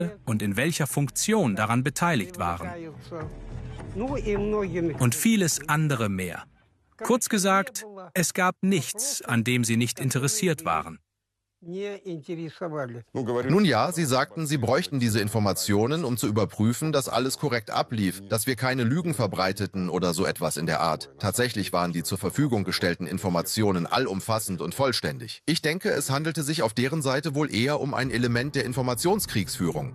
und in welcher Funktion daran beteiligt waren. Und vieles andere mehr. Kurz gesagt, es gab nichts, an dem sie nicht interessiert waren. Nun ja, Sie sagten, Sie bräuchten diese Informationen, um zu überprüfen, dass alles korrekt ablief, dass wir keine Lügen verbreiteten oder so etwas in der Art. Tatsächlich waren die zur Verfügung gestellten Informationen allumfassend und vollständig. Ich denke, es handelte sich auf deren Seite wohl eher um ein Element der Informationskriegsführung.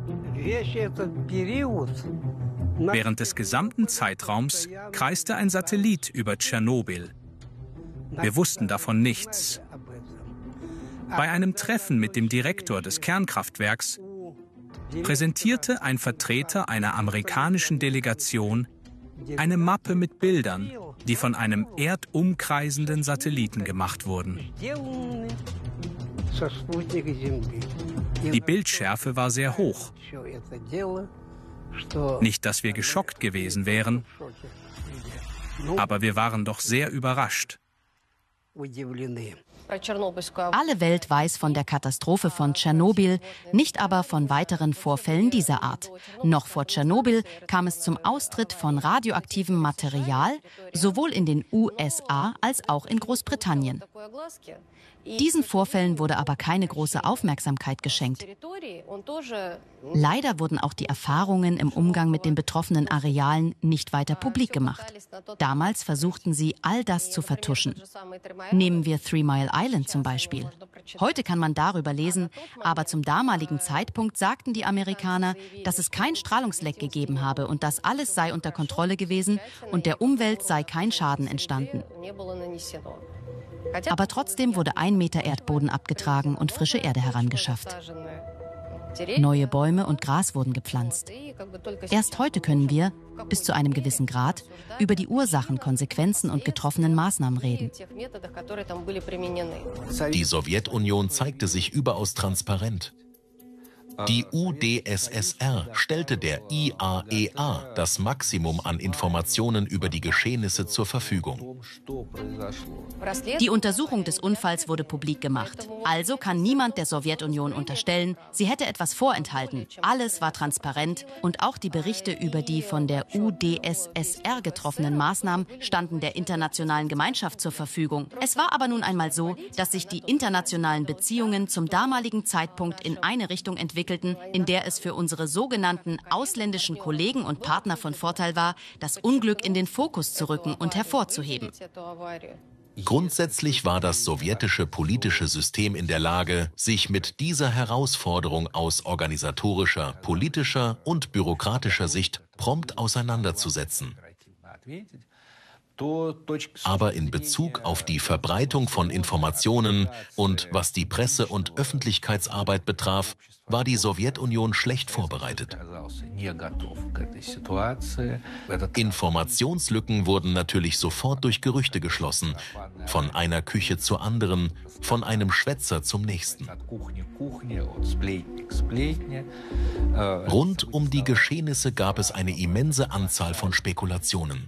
Während des gesamten Zeitraums kreiste ein Satellit über Tschernobyl. Wir wussten davon nichts. Bei einem Treffen mit dem Direktor des Kernkraftwerks präsentierte ein Vertreter einer amerikanischen Delegation eine Mappe mit Bildern, die von einem erdumkreisenden Satelliten gemacht wurden. Die Bildschärfe war sehr hoch. Nicht, dass wir geschockt gewesen wären, aber wir waren doch sehr überrascht. Alle Welt weiß von der Katastrophe von Tschernobyl, nicht aber von weiteren Vorfällen dieser Art. Noch vor Tschernobyl kam es zum Austritt von radioaktivem Material, sowohl in den USA als auch in Großbritannien. Diesen Vorfällen wurde aber keine große Aufmerksamkeit geschenkt. Leider wurden auch die Erfahrungen im Umgang mit den betroffenen Arealen nicht weiter publik gemacht. Damals versuchten sie, all das zu vertuschen. Nehmen wir 3 Mile Island zum Beispiel. Heute kann man darüber lesen, aber zum damaligen Zeitpunkt sagten die Amerikaner, dass es kein Strahlungsleck gegeben habe und dass alles sei unter Kontrolle gewesen und der Umwelt sei kein Schaden entstanden. Aber trotzdem wurde 1 Meter Erdboden abgetragen und frische Erde herangeschafft. Neue Bäume und Gras wurden gepflanzt. Erst heute können wir, bis zu einem gewissen Grad, über die Ursachen, Konsequenzen und getroffenen Maßnahmen reden. Die Sowjetunion zeigte sich überaus transparent. Die UdSSR stellte der IAEA das Maximum an Informationen über die Geschehnisse zur Verfügung. Die Untersuchung des Unfalls wurde publik gemacht. Also kann niemand der Sowjetunion unterstellen, sie hätte etwas vorenthalten. Alles war transparent und auch die Berichte über die von der UdSSR getroffenen Maßnahmen standen der internationalen Gemeinschaft zur Verfügung. Es war aber nun einmal so, dass sich die internationalen Beziehungen zum damaligen Zeitpunkt in eine Richtung entwickelten, in der es für unsere sogenannten ausländischen Kollegen und Partner von Vorteil war, das Unglück in den Fokus zu rücken und hervorzuheben. Grundsätzlich war das sowjetische politische System in der Lage, sich mit dieser Herausforderung aus organisatorischer, politischer und bürokratischer Sicht prompt auseinanderzusetzen. Aber in Bezug auf die Verbreitung von Informationen und was die Presse- und Öffentlichkeitsarbeit betraf, war die Sowjetunion schlecht vorbereitet. Informationslücken wurden natürlich sofort durch Gerüchte geschlossen, von einer Küche zur anderen, von einem Schwätzer zum nächsten. Rund um die Geschehnisse gab es eine immense Anzahl von Spekulationen.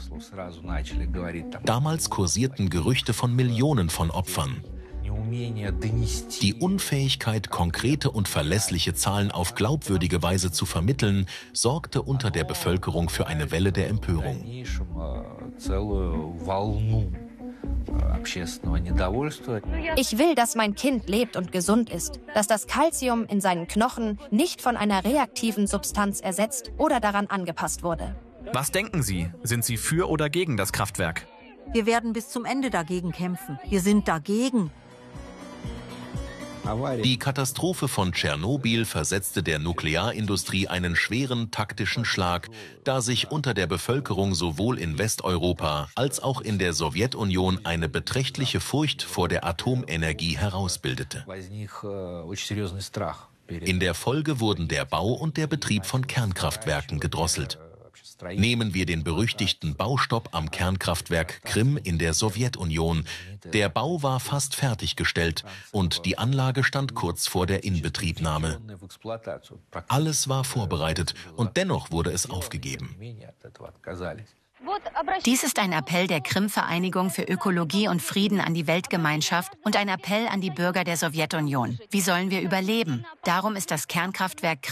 Damals kursierten Gerüchte von Millionen von Opfern. Die Unfähigkeit, konkrete und verlässliche Zahlen auf glaubwürdige Weise zu vermitteln, sorgte unter der Bevölkerung für eine Welle der Empörung. Ich will, dass mein Kind lebt und gesund ist, dass das Calcium in seinen Knochen nicht von einer reaktiven Substanz ersetzt oder daran angepasst wurde. Was denken Sie? Sind Sie für oder gegen das Kraftwerk? Wir werden bis zum Ende dagegen kämpfen. Wir sind dagegen. Die Katastrophe von Tschernobyl versetzte der Nuklearindustrie einen schweren taktischen Schlag, da sich unter der Bevölkerung sowohl in Westeuropa als auch in der Sowjetunion eine beträchtliche Furcht vor der Atomenergie herausbildete. In der Folge wurden der Bau und der Betrieb von Kernkraftwerken gedrosselt. Nehmen wir den berüchtigten Baustopp am Kernkraftwerk Krim in der Sowjetunion. Der Bau war fast fertiggestellt und die Anlage stand kurz vor der Inbetriebnahme. Alles war vorbereitet und dennoch wurde es aufgegeben. Dies ist ein Appell der Krim-Vereinigung für Ökologie und Frieden an die Weltgemeinschaft und ein Appell an die Bürger der Sowjetunion. Wie sollen wir überleben? Darum ist das Kernkraftwerk